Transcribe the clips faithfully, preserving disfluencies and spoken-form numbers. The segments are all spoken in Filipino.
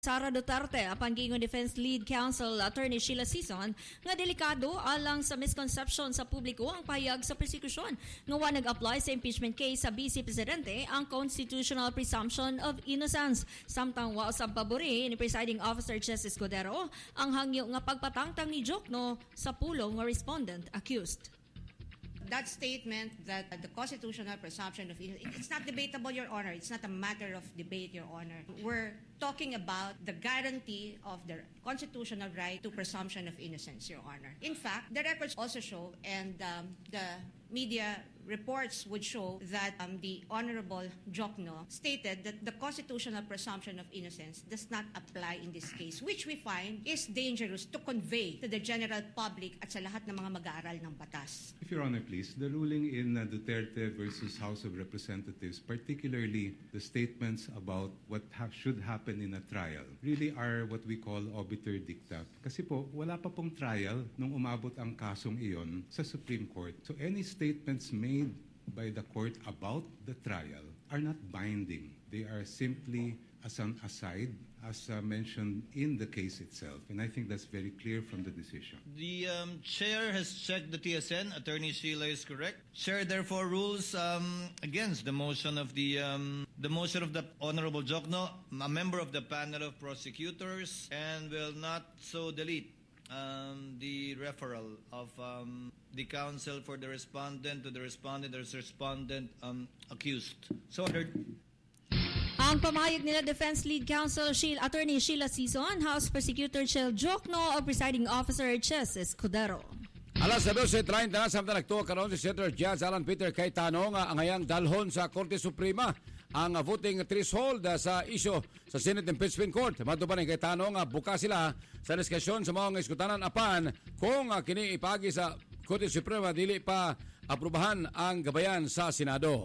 Sara Duterte apan giingon Defense Lead Counsel Attorney Sheila Sison nga delikado alang sa misconception sa publiko ang pahayag sa prosecution nga wa nag-apply sa impeachment case sa Vice Presidente ang constitutional presumption of innocence. Samtang wa usab pabori ni Presiding Officer Chess Escudero ang hangyo nga pagpatangtang ni Jokno sa pulong nga respondent accused. That statement that the constitutional presumption of innocence, it's not debatable, Your Honor. It's not a matter of debate, Your Honor. We're talking about the guarantee of the constitutional right to presumption of innocence, Your Honor. In fact, the records also show, and um, the media reports would show that um, the Honorable Jokno stated that the constitutional presumption of innocence does not apply in this case, which we find is dangerous to convey to the general public at sa lahat ng mga mag-aaral ng batas. If Your Honor, please, the ruling in uh, Duterte versus House of Representatives, particularly the statements about what ha- should happen in a trial, really are what we call obiter dicta. Kasi po, wala pa pong trial nung umabot ang kasong iyon sa Supreme Court. So any statements made by the court about the trial are not binding. They are simply as an aside, as uh, mentioned in the case itself. And I think that's very clear from the decision. The um, chair has checked the T S N. Attorney Sheila is correct. Chair therefore rules um, against the motion of the um, the motion of the Honorable Jokno, a member of the panel of prosecutors, and will not so delete Um, the referral of um, the counsel for the respondent to the respondent or respondent um, accused. So ordered. Ang pamayag nila Defense Lead Counsel Sheila, Attorney Sheila Sison, House Prosecutor Chel Jokno o Presiding Officer Chess Escudero. Alas dose treinta na samtang nagtuo karon si Senator Judge Alan Peter Cayetano nga ang hayang dalhon sa Korte Suprema ang voting threshold sa isyu sa Senate Impeachment Court. Matuban ni Cayetano nga buka sila sa diskusyon sa mga iskutanan apan kung kini ipagi sa Korte Suprema dili pa aprubahan ang gabayan sa Senado.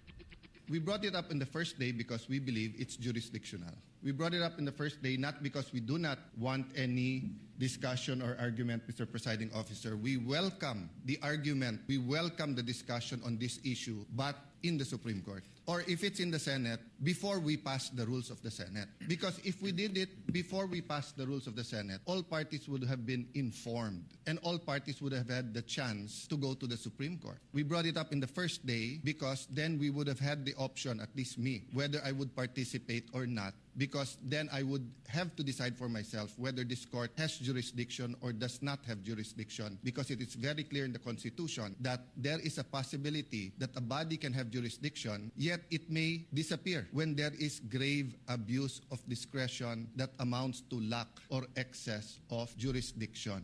We brought it up in the first day because we believe it's jurisdictional. We brought it up in the first day not because we do not want any discussion or argument, Mister Presiding Officer. We welcome the argument, we welcome the discussion on this issue, but in the Supreme Court. Or if it's in the Senate, before we pass the rules of the Senate. Because if we did it before we passed the rules of the Senate, all parties would have been informed and all parties would have had the chance to go to the Supreme Court. We brought it up in the first day because then we would have had the option, at least me, whether I would participate or not, because then I would have to decide for myself whether this court has jurisdiction or does not have jurisdiction, because it is very clear in the Constitution that there is a possibility that a body can have jurisdiction, yet it may disappear when there is grave abuse of discretion that amounts to lack or excess of jurisdiction.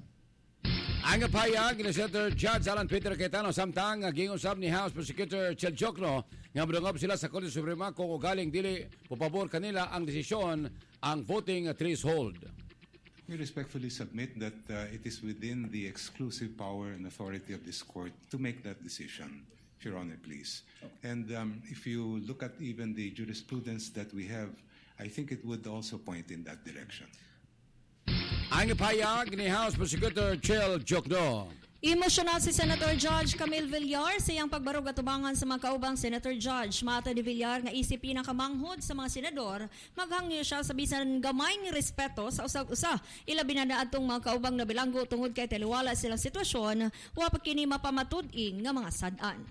Ang pahayag ni Senator Judge Alan Peter Cayetano samtang giingusab ni House Prosecutor Chel Jokno nga madungog sila sa Korte Suprema kung galing dili popabor kanila ang desisyon ang voting threshold. We respectfully submit that uh, it is within the exclusive power and authority of this court to make that decision, Your Honor, please. And um, if you look at even the jurisprudence that we have, I think it would also point in that direction. Ang pahayag ni House Prosecutor Chel Jokno. Emosyonal si Senator Judge Camille Villar sa iyang pagbarog at tubangan sa mga kaubang Senator Judge. Mata ni Villar nga isipin ang kamanghod sa mga senador, maghangyo siya sa bisan gamay ni respeto sa usag-usa. Ilabi na naadtong mga kaubang na bilanggo tungod kay taliwala silang sitwasyon, wa pa kini mapamatud-in nga mga sad-an.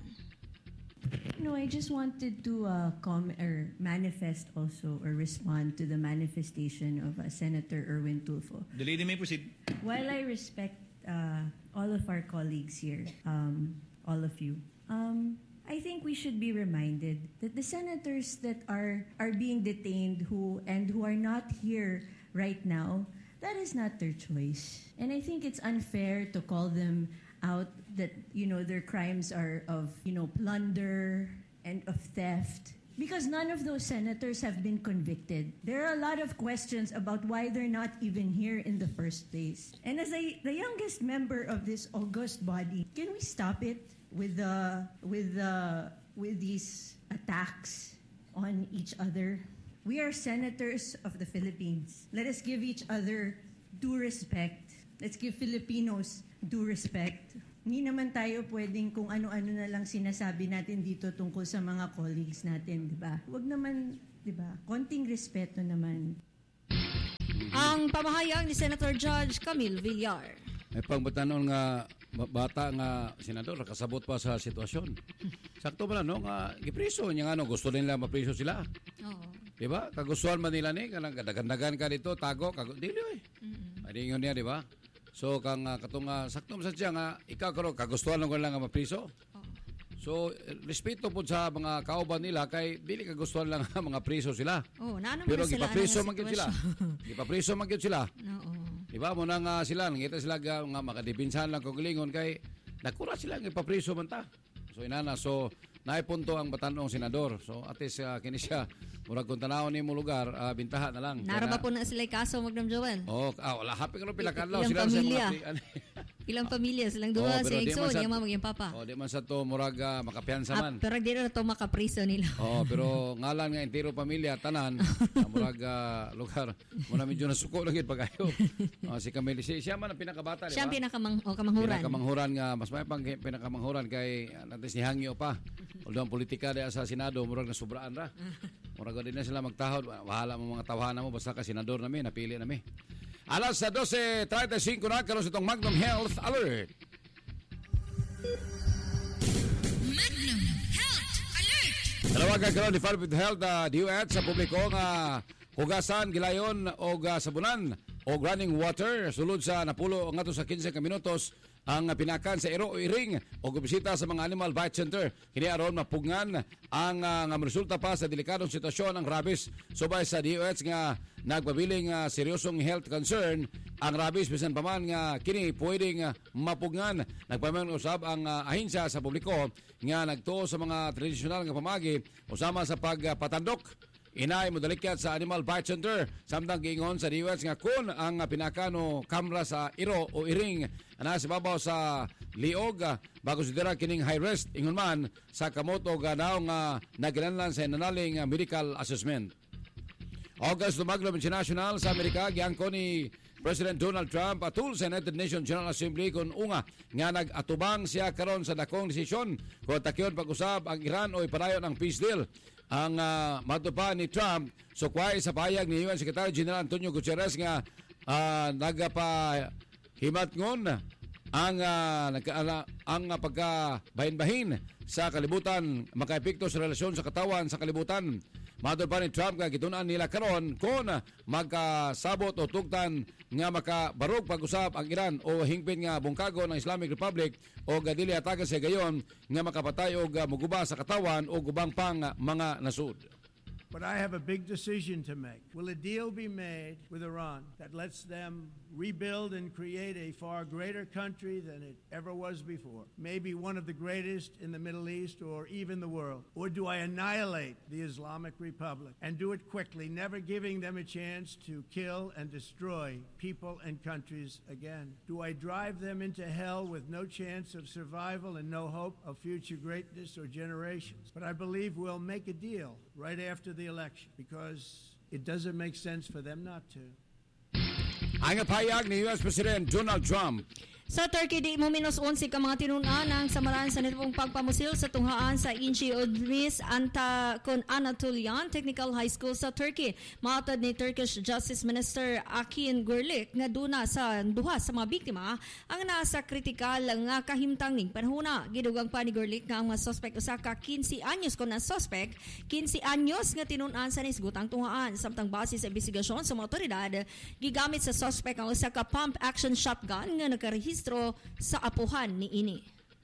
No, I just wanted to uh, com or manifest also or respond to the manifestation of uh, Senator Erwin Tulfo. The lady may proceed. While I respect uh, all of our colleagues here, um, all of you, um, I think we should be reminded that the senators that are are being detained who and who are not here right now, that is not their choice. And I think it's unfair to call them out that, you know, their crimes are of, you know, plunder and of theft, because none of those senators have been convicted. There are a lot of questions about why they're not even here in the first place. And as a, the youngest member of this august body, can we stop it with the with the with these attacks on each other? We are senators of the Philippines. Let us give each other due respect. Let's give Filipinos due respect. Hindi naman tayo pwedeng kung ano-ano na lang sinasabi natin dito tungkol sa mga colleagues natin, di ba? Huwag naman, di ba? Konting respeto naman. Ang pamahayag ni Senator Judge Camille Villar. May pangbatanon nga ba- bata nga senador kasabot pa sa sitwasyon. Sakto ba na no nga gipriso niya nga no gusto nila mapriso sila. Oo. Di ba? Kagustuhan man nila ni kanang kadagandagan ka dito tago kago dili oy. Mm-hmm. Adi yun niya di ba? So kang uh, katong uh, sakto man sa siya nga ikaw karon kagustuhan lang ko lang nga mapriso. So, respeto po sa mga kauban nila kay dili kagustuhan lang nga mga priso sila. Oh, naano pero sila gipapriso man gyud sila. Gipapriso man gyud sila. Oo. Di ba mo na nga sila ngita sila nga, nga makadipinsahan lang kog lingon kay nakura sila nga ipapriso man ta. So inana so naay punto ang batanong senador. So at least uh, kini siya murag kung tanawon nimo lugar uh, bintaha na lang. Nara ba po na sila kaso Magnam Joel? Oh, ah, wala happy karon pila kadlaw Ilang sila sa pamilya? mga Ilang pamilya silang duha Oh, si pero di Exo, man sa- niya mama yung papa. Oh, di man sa to murag uh, makapiyansa Ah, man. pero di na to makapriso nila. Oh, pero ngalan nga entero pamilya tanan, uh, murag uh, lugar mo na medyo nasuko lang gid pagayo. Uh, si Camille si siya man ang pinakabata, di ba? Siya ang pinakamang o kamanghuran. Pinakamanghuran nga mas may pang pinakamanghuran kay uh, natin si Hangyo pa. Although ang politika di sa Senado murag na sobraan ra. Murag din na sila magtahod, bahala mo mga tawhanan mo basta ka senador nami napili nami. Alas sa twelve thirty-five na karon sa itong Magnum Health Alert. Magnum Health Alert! Tanawagan karon ni Department of Health uh, D O H sa publiko nga hugasan, gilayon o uh, sabunan o running water sulod sa napulo ngadto sa fifteen ka minutos ang pinakan sa iro o iring o bisita sa mga animal bite center. Kini aron mapugngan ang uh, nga resulta pa sa delikadong sitwasyon ang rabies. Subay sa D O H nga nagpabiling uh, seryosong health concern ang rabies bisan pa man nga kini pwedeng uh, mapugngan. Nagpamayon usab ang uh, ahensya sa publiko nga nagtuo sa mga tradisyonal nga pamagi usama sa pagpatandok inay modalikat sa Animal Bite Center. Samtang giingon sa D O H nga kun ang pinakano kamera sa iro o iring ana sa babaw sa liog bago sidera kining high risk ingon man sa kamot o ganaw nga nagilanlan sa nanaling medical assessment. August Magnum International sa Amerika giangko ni President Donald Trump atul sa United Nations General Assembly kung unga nga nag-atubang siya karon sa dakong desisyon kung takyon pag-usab ang Iran o ipadayon ang peace deal. Ang uh, matupa ni Trump sukway sa payag ni U N Secretary General Antonio Guterres nga uh, nagapahimatngon ang uh, nagka, ang uh, pagkabahin-bahin sa kalibutan makaepekto sa relasyon sa katawan sa kalibutan. Madol pa ni Trump nga gitunan nila karon kung magkasabot o tugtan nga makabarog pag-usap ang Iran o hingpit nga bungkago ng Islamic Republic o gadili atagan sa gayon nga makapatay o muguba sa katawan o gubang pang mga nasud. But I have a big decision to make. Will a deal be made with Iran that lets them rebuild and create a far greater country than it ever was before? Maybe one of the greatest in the Middle East or even the world. Or do I annihilate the Islamic Republic and do it quickly, never giving them a chance to kill and destroy people and countries again? Do I drive them into hell with no chance of survival and no hope of future greatness or generations? But I believe we'll make a deal right after the election because it doesn't make sense for them not to. Ang payag ni U S President Donald Trump. Sa Turkey, di mo minus onse ka mga tinunan ng samaran sa nitong pagpamusil sa tunghaan sa Inci Udmis Anta kon Anatolian Technical High School sa Turkey. Matod ni Turkish Justice Minister Akin Gürlik nga duna sa duha sa mga biktima ang nasa kritikal nga kahimtang ning panahuna. Gidugang pa ni Gürlik nga ang mga suspect usa ka fifteen anyos kon ang suspect fifteen anyos nga tinunan sa nisgutang tunghaan. Samtang base sa investigasyon sa mga otoridad, gigamit sa suspect ang usa ka pump action shotgun nga nakarehistro sa apuhan ni ini.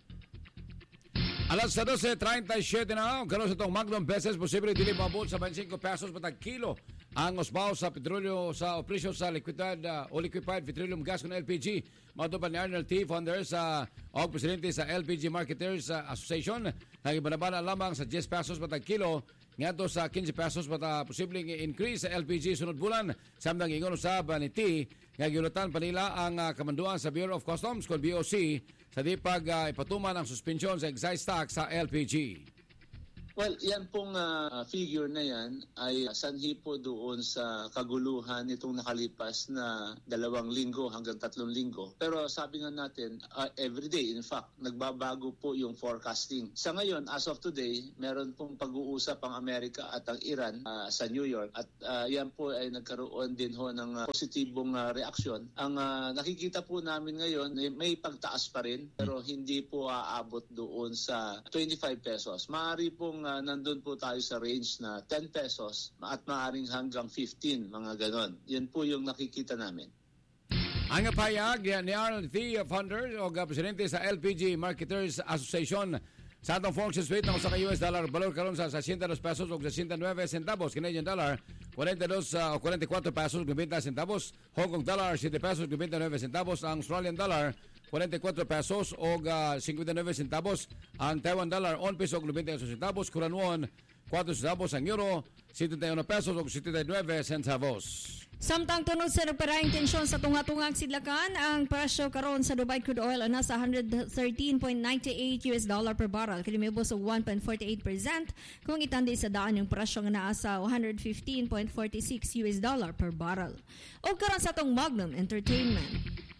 Alas sa twelve thirty-seven na karon sa itong Magnum Beses posible dili mabot sa twenty-five pesos patag kilo ang usbaw sa petrolyo sa opresyo sa liquid uh, o liquefied petroleum gas con L P G. Matupan ni Arnold T. Founder sa uh, o presidente sa L P G Marketers uh, Association nagibanabana lamang sa ten pesos patag kilo ngadto sa fifteen pesos pata posibleng increase sa L P G sunod bulan. Samtang ingon usab ni T nga giulutan pa nila ang uh, kamanduan sa Bureau of Customs kung B O C sa di pag uh, ipatuman ang suspensyon sa excise tax sa L P G. Well, yan pong uh, figure na yan ay sanhi po doon sa kaguluhan nitong nakalipas na dalawang linggo hanggang tatlong linggo. Pero sabi nga natin, uh, every day, in fact, nagbabago po yung forecasting. Sa ngayon, as of today, meron pong pag-uusap ang Amerika at ang Iran uh, sa New York. At uh, yan po ay nagkaroon din ho ng uh, positibong uh, reaksyon. Ang uh, nakikita po namin ngayon, may pagtaas pa rin, pero hindi po aabot doon sa twenty-five pesos. Maaari pong uh, nandun po tayo sa range na ten pesos at maaaring hanggang fifteen, mga ganon. Yan po yung nakikita namin. Ang payag ni Arnold T. Founder o presidente sa L P G Marketers Association sa atong forex rate na sa U S dollar valor karon sa sixty-two pesos o sixty-nine centavos, Canadian dollar forty-two o forty-four pesos ninety centavos, Hong Kong dollar seven pesos ninety-nine centavos, ang Australian dollar forty-four pesos o fifty-nine centavos, ang Taiwan dollar one peso o ninety centavos, Korean won four centavos, ang euro seventy-one pesos o seventy-nine centavos. Samtang tunod sa nagparahing tensyon sa tunga-tungang sidlakan, ang presyo karon sa Dubai crude oil na sa one thirteen point nine eight U S dollar per barrel, kinimibo sa one point four eight percent kung itandi sa daan yung presyo nga naa sa one fifteen point four six U S dollar per barrel. O karon sa tong Magnum Entertainment.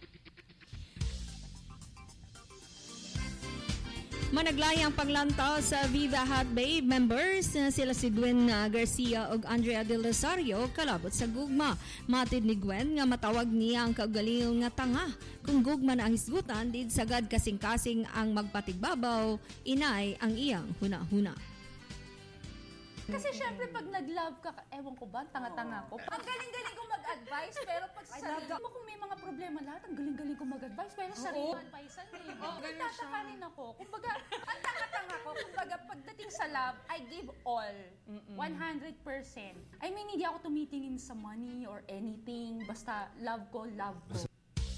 Managlayang paglantaw sa Viva Hot Babe members na sila si Gwen uh, Garcia ug Andrea Del Rosario kalabot sa gugma. Matid ni Gwen nga matawag niya ang kaugaling nga tanga. Kung gugma na ang hisgutan, did sagad kasing-kasing ang magpatigbabaw, inay ang iyang huna-huna. Kasi syempre pag nag-love ka, ewan ko ba, tanga-tanga ko. Ang galing-galing ko mag-advise, pero pag sa sarili mo kung may mga problema lahat, ang galing-galing ko mag-advise, pero sa sarili mo, paisan eh. Oh, nagtataka rin ako. Kumbaga, ang tanga-tanga ko, kumbaga pagdating sa love, I give all. one hundred percent. I mean, hindi ako tumitingin sa money or anything. Basta love ko, love ko.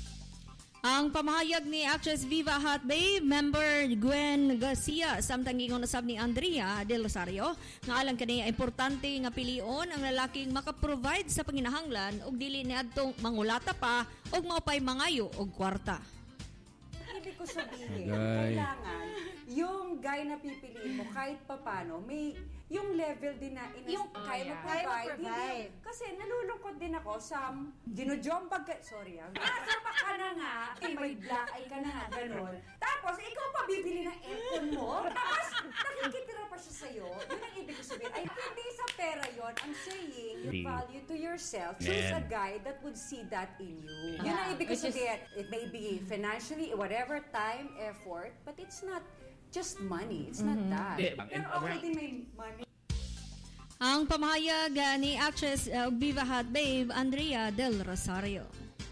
Ang pamahayag ni actress Viva Hot Babe member Gwen Garcia samtang ingon usab ni Andrea Del Rosario nga alang kaniya importante nga pilion ang lalaking maka-provide sa panginahanglan ug dili niadtong mangulata pa ug maupay mangayo og kwarta. Ibig ko sabihin, kailangan yung guy na pipiliin mo kahit papano may yung level din na inas- yung kaya mo provide. Hindi, kasi nalulungkot din ako sa dinujombag ka, sorry ah, nasapa ka na nga, eh, may black eye ka na nga, ganun. Tapos, ikaw pa bibili ng aircon mo, tapos nakikitira pa siya sa'yo. Yun ang ibig ko sabihin. Ay, hindi sa pera yon. I'm saying, your value to yourself. Choose a guy that would see that in you. Yun ang ibig ko sabihin. It may be financially, whatever time, effort, but it's not just money. It's not that. Pero okay din may money. Ang pamahayag uh, ni actress uh, Viva Hot Babe Andrea Del Rosario.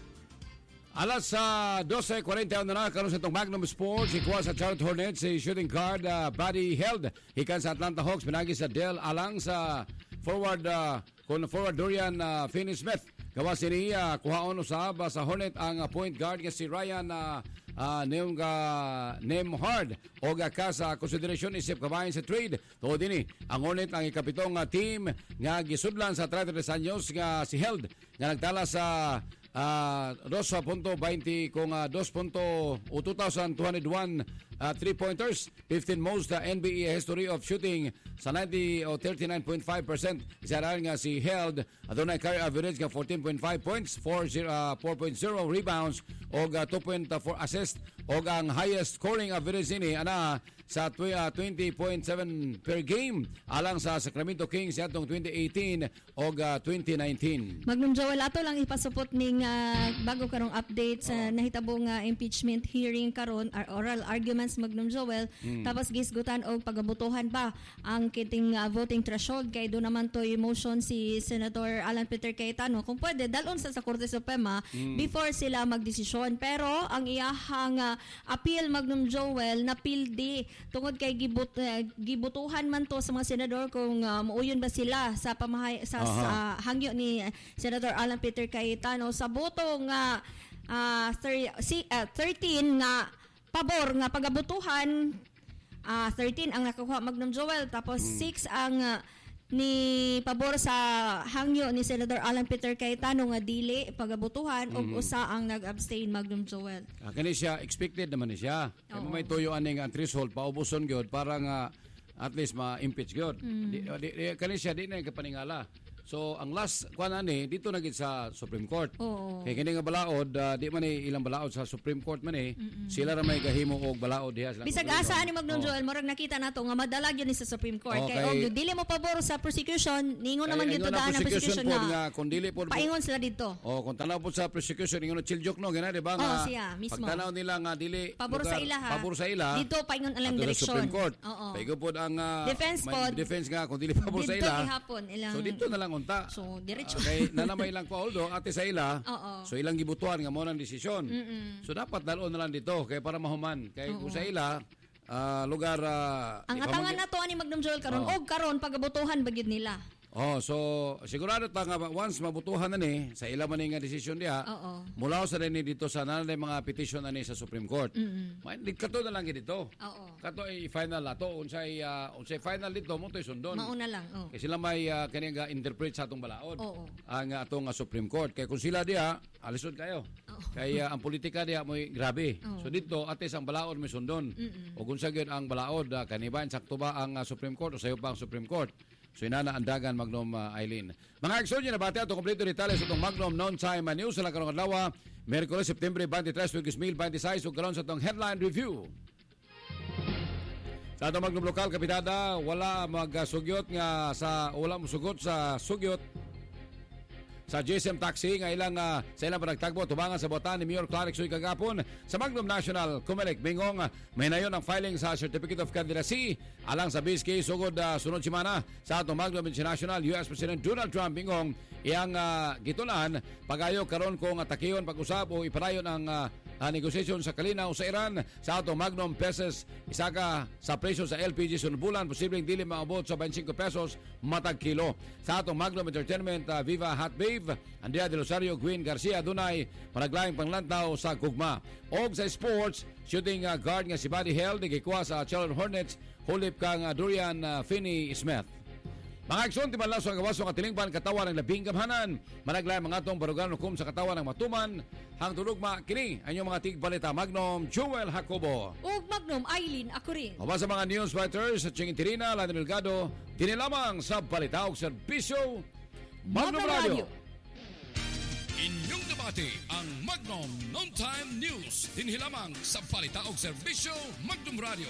Alas sa uh, twelve forty na na karon sa itong Magnum Sports, ikuha sa Charlotte Hornets si shooting guard uh, Buddy Hield hikan sa Atlanta Hawks, pinagi sa Del alang sa forward uh, kun forward Dorian uh, Finney-Smith. Gawas niya uh, kuhaon usab sa Hornet ang uh, point guard nga si Ryan uh, uh, Neum uh, Nemhard o ka sa konsiderasyon isip kabayan sa trade. Tuod ini ang Hornet ang ikapitong uh, team nga gisudlan sa thirty-three anyos nga si Held nga nagtala sa Uh, two point twenty kung uh, two thousand two hundred one uh, three-pointers, fifteen most uh, N B A history of shooting sa ninety o thirty-nine point five percent. Isaral nga si Held adunay career average nga fourteen point five points, four point zero rebounds o uh, two point four assists o ang highest scoring average ini ana sa uh, twenty point seven per game alang sa Sacramento Kings atong twenty eighteen o uh, twenty nineteen. Magnum Joel, ato lang ipasupot ning uh, bago karong update sa uh, nahitabong uh, impeachment hearing karon, oral arguments Magnum Joel, hmm. tapos gisgutan og pagabutuhan pa ang kiting uh, voting threshold kay do naman toy motion si Senator Alan Peter Cayetano kung pwede dalon sa sa Korte Suprema hmm. before sila magdesisyon, pero ang iyahang uh, appeal Magnum Joel napildi tungod kay gibut, uh, gibutuhan man to sa mga senador kung uh, mauyon ba sila sa pamahay sa, uh-huh. sa hangyo ni Senator Alan Peter Cayetano sa boto nga uh, thir- si, uh, thirteen nga pabor nga pagabutuhan, uh, thirteen ang nakakuha Magnum Joel, tapos hmm. six ang uh, ni pabor sa hangyo ni Senator Alan Peter Cayetano nga dili pagabutuhan mm-hmm. ug usa ang nag-abstain Magnum Joel. Ah, kani siya expected naman ni siya. Kay may tuyo ani nga threshold paubuson gyud para nga at least ma-impeach gyud. Mm. Di, di, di kani siya di na kapaningala. So ang last kuan ani dito na gid sa Supreme Court. Oo. Kay kini nga balaod uh, di man ni ilang balaod sa Supreme Court man eh. Mm-mm. Sila ra may gahimo og balaod diha sila. Bisag asa ani Magnum Joel, murag nakita nato nga madalag yun ni sa Supreme Court. Oh, kay og kay- dili mo pabor sa prosecution, ningon naman Kay- dito ingon daan ang ang prosecution po na. nga kung dili po Paingon sila dito. Oh, kung tanaw po sa prosecution ingon na chiljok no gina di ba nga Oo, siya, mismo. pagtanaw nila nga dili Pabor sa lugar- ila ha. Pabor sa ila. Dito paingon alang ato sa direksyon. Supreme Court. Oo. Paigo po ang uh, Defense may pod. defense nga kung dili pabor sa Dito ila. gihapon ilang. So dito na lang unta. So diretso. Okay, nanamay lang ko although ate sa ila. Oo. So ilang gibutuan nga mo nang desisyon. Mm-mm. So dapat dalon na lang dito kay para mahuman kay Oo. kung sa ila ah, lugar ah, Ang di pa atangan man- nato ani Magnum Joel karon Oo. og karon pagabotohan bagid nila. Oh, so sigurado ta nga once mabutuhan na ni sa ila man nga desisyon diha. Oo. Mula sa rin dito sa nanay mga petition ani sa Supreme Court. Mm-mm. May kato na lang gid dito. Oo. Kato ay final nato unsay uh, unsay final dito mo toy sundon. Mauna lang. Oh. Kay sila may uh, kani nga interpret sa atong balaod. Oo. Ang uh, atong uh, Supreme Court. Kay kung sila diha alisod kayo. Kay uh, ang politika diha mo'y grabe. Oo. So dito atis ang balaod may sundon. Mm-mm. O kung sa gyud ang balaod uh, kaniban sakto ba ang uh, Supreme Court o sayo pa ang Supreme Court. So inana andagan Magnum uh, Eileen. Mga eksonyo na bati ato kompleto detalye sa itong Magnum Non-Time News sa karong adlaw, Miyerkules September twenty-tres, two thousand twenty-six ug karon sa itong headline review. Sa itong Magnum Lokal Kapitada, wala magsugyot nga sa wala mosugot sa sugyot sa G S M Taxi nga ilang uh, sa ilang panagtagbo tubangan sa botan ni Mayor Clark Suy kagapon sa Magnum National Comelec Bingong may nayon ang filing sa Certificate of Candidacy alang sa base case sugod uh, sunod semana sa atong Magnum International U S President Donald Trump Bingong iyang uh, gitunan pagayo karon kung atakiyon pag-usap o ipadayon ang uh, uh, negosasyon sa kalinaw sa Iran sa atong Magnum Pesos isaka sa presyo sa L P G sunod bulan posibleng dili maabot sa twenty-five pesos matag kilo sa atong Magnum Entertainment uh, Viva Hot Babe Andrea de Rosario Gwen Garcia dunay panaglaing panglantaw sa gugma og sa sports shooting uh, guard nga si Buddy Hield gikuha sa Charlotte Hornets hulip kang uh, Dorian uh, Finney-Smith. Mga aksyon, timan lang sa gawaso ng tilingban katawan ng labing gamhanan. Managlayan mga atong barugan hukom sa katawan ng matuman. Hang tulugma, kini ang inyong mga tigbalita. Magnum Joel Jacobo. Ug Magnum Eileen ako rin. O sa mga news writers, Ching Tirina, Lani Melgado, tinilamang sa balita o serbisyo Magnum Radio. Inyong debate ang Magnum Non-Time News. Dinhilamang sa balita o serbisyo Magnum Radio.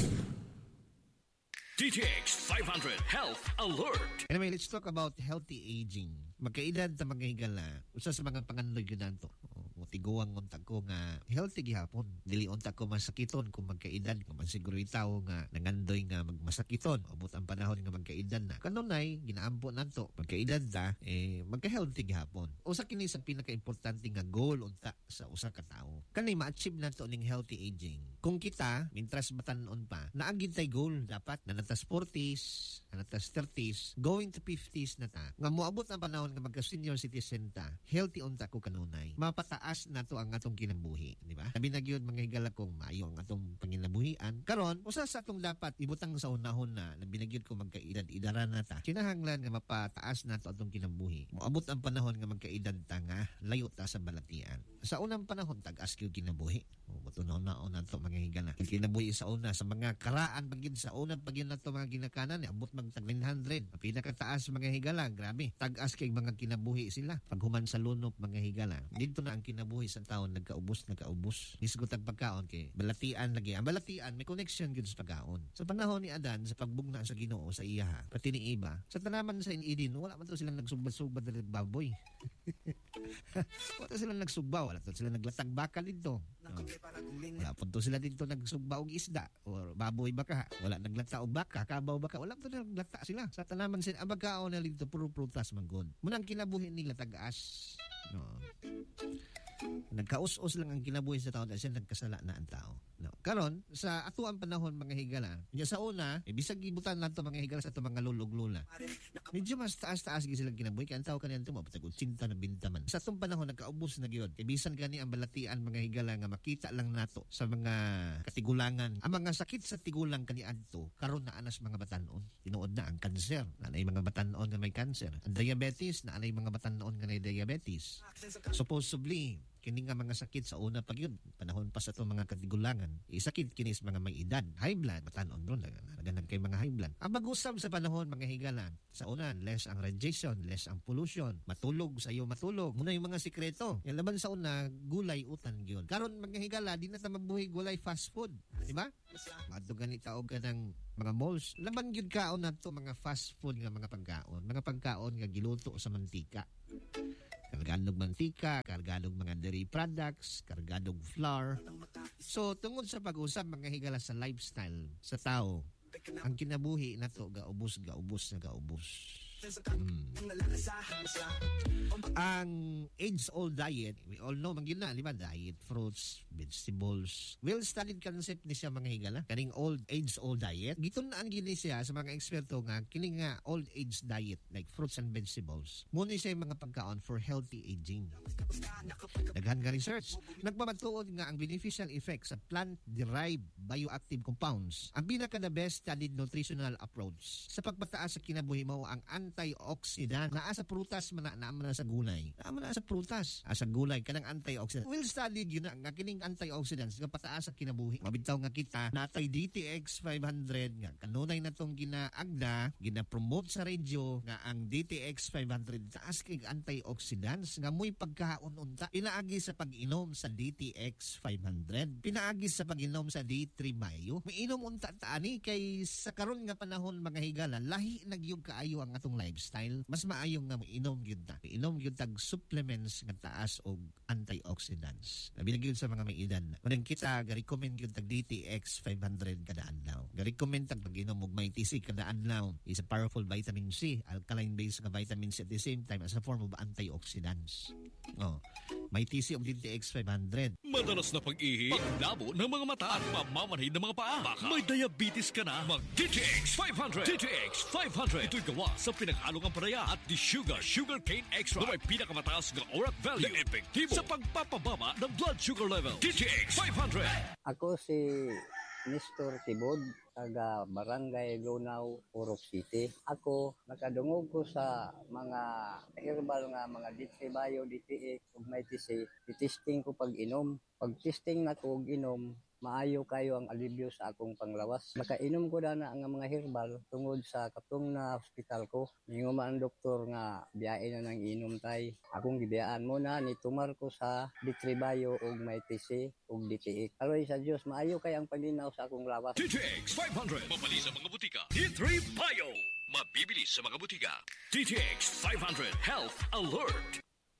D T X five hundred Health Alert. Anyway, let's talk about healthy aging. Magkaedad ta mga higala, usa sa mga panganloy yun nanto. O tiguang untag ko nga healthy gihapon. Dili untag ko masakiton kung magkaedad. Kung man siguro itaw nga nangandoy nga magmasakiton. Abot ang panahon nga magkaedad na. Kanunay, ginaampo nanto. Magkaedad ta, eh, magka-healthy gihapon. Usa kini sa pinaka-importante nga goal unta sa usa ka tawo. Kani ma-achieve nato ning healthy aging. Kung kita, mintras batanon pa, naagid tay goal dapat na natas forties, na natas thirties, going to fifties na ta. Nga moabot ang panahon nga magka-senior citizen ta, healthy unta ko kanunay. Mapataas na to ang atong kinabuhi, di ba? Sabi na gyud mga higala kong maayo ang atong panginabuhian. Karon, usa sa atong dapat ibutang sa unahon na na binagyod ko magkaedad idara na ta. Kinahanglan nga mapataas na to atong kinabuhi. Moabot ang panahon nga magkaedad ta nga layo ta sa balatian. Sa unang panahon tag-as gyud kinabuhi. O tunaw na una to mga higala. Kinabuhi sa una sa mga karaan pagin sa unang pagin na to mga ginakanan abot mag tag nine hundred. Pinakataas mga higala, grabe. Tag-as kay mga kinabuhi sila. Pag human sa lunop mga higala. Dito na ang kinabuhi sa taon nagkaubos nagkaubos. Nisgot ang pagkaon kay balatian lagi. Ang balatian may connection gyud sa pagkaon. Sa panahon ni Adan sa pagbugna sa Ginoo sa iya pati ni Eva. Sa tanaman sa Eden wala man to silang nagsubad-subad na baboy. Wala silang nagsugba, wala to sila naglatag bakal dito. No. Wala po to sila dito nagsugba og isda or baboy baka. Wala naglata og baka, kabaw baka. Wala po to naglata sila. Sa tanaman sila ang pagkaon na dito puro prutas man god. Munang kinabuhi nila tag-as. No. Nagkaus-us lang ang kinabuhi sa tao dahil nagkasala na ang tao. No. Karon sa ato ang panahon mga higala, nya sa una, eh, bisag gibutan nato mga higala sa ato mga lulog-lula. Medyo mas taas-taas gi silang kinabuhi kay ang tao kanyanto mabutag eighty na bintaman. Sa atong panahon nagkaubos na gyud. Kay bisan gani ang balatian mga higala nga makita lang nato sa mga katigulangan. Ang mga sakit sa tigulang kaniadto karon na anas mga batan-on. Tinuod na ang kanser, na nay mga batan-on nga may kanser. Ang diabetes na anay mga batan-on nga may diabetes. Supposedly kini nga mga sakit sa una pag yun, panahon pa sa itong mga katigulangan, isakit kini sa mga may edad, high blood, matanon ron, naganan kay mga high blood. Ang mag-usab sa panahon, mga higala, sa una, less ang radiation, less ang pollution, matulog sa iyo matulog. Muna yung mga sikreto. Yung laban sa una, gulay utan yun. Karon mga higala, di na ta mabuhi gulay fast food. Di ba? Mato ganita o ka ng mga malls. Laban yun kaon na to mga fast food nga mga pagkaon. Mga pagkaon nga giluto sa mantika. Kargadog mantika, kargadog mga dairy products, kargadog flour. So, tungod sa pag-usap, mga higala sa lifestyle sa tao, ang kinabuhi na to, gaubos, gaubos na gaubos. Hmm. Ang age-old diet, we all know, magyun na, di ba? Diet, fruits, vegetables. Well-studied concept ni siya mga higala. Kaning old age-old diet. Gito na ang gini siya sa mga eksperto nga, kining nga old age diet, like fruits and vegetables. Muna siya yung mga pagkaon for healthy aging. Daghan nga research. Nagpamatuod nga ang beneficial effects sa plant-derived bioactive compounds. Ang pinaka-the best studied nutritional approach sa pagpataas sa kinabuhi mo ang antioxidant naa sa prutas man na na sa gulay. Naa na sa prutas, asa gulay kanang antioxidant. Well studied yun nga kining antioxidants nga pataas sa kinabuhi. Mabitaw nga kita natay D T X five hundred nga kanunay na tong ginaagda, gina-promote sa radyo nga ang D T X five hundred taas kay antioxidants nga mo'y pagkaon unta. Pinaagi sa pag-inom sa D T X five hundred, pinaagi sa pag-inom sa D three Mayo. Miinom unta taani kay sa karon nga panahon mga higala lahi nagyug kaayo ang atong lifestyle. Mas maayo nga inom gyud ta. Inom gyud tag supplements nga taas og antioxidants. Labi gyud sa mga may edad. Kunin kita ga-recommend gyud tag D T X five hundred kada adlaw. Ga-recommend tag pag-inom og may T C kada adlaw. Is a powerful vitamin C, alkaline based nga vitamin C at the same time as a form of antioxidants. Oh, may T C og D T X five hundred. Madalas na pag-ihi, paglabo ng mga mata at pamamanhid ng mga paa. Baka may diabetes ka na, mag-D T X five hundred. D T X five hundred. Ito'y gawa sa pinaghalong ang paraya at the sugar, sugar cane extra na may pinakamataas ng O R A C value na epektibo sa pagpapababa ng blood sugar level. D T X five hundred. Ako si Nestor Tibod, taga Barangay Lunaw, Urok City. Ako, nakadungog ko sa mga herbal nga mga D three Bio, D T X, ug may T C. I-testing ko pag-inom. Pag-testing na ko og-inom, maayo kayo ang alibyo sa akong panglawas. Makainom ko na na ang mga herbal tungod sa katong na hospital ko. Ninguma ang doktor nga biyain na nang inom tay. Akong gibiyaan mo na nitumar ko sa D three Bio ug may T C ug D T X. Aloy sa Dios, maayo kay ang paglinaw sa akong lawas. D T X five hundred. Mabali sa mga butika. D three Bio. Mabibili sa mga butika. D T X five hundred Health Alert.